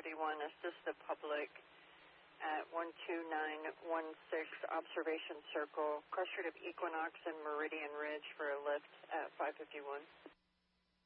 531, assist the public at 12916 Observation Circle, clustered of Equinox and Meridian Ridge for a lift at 551.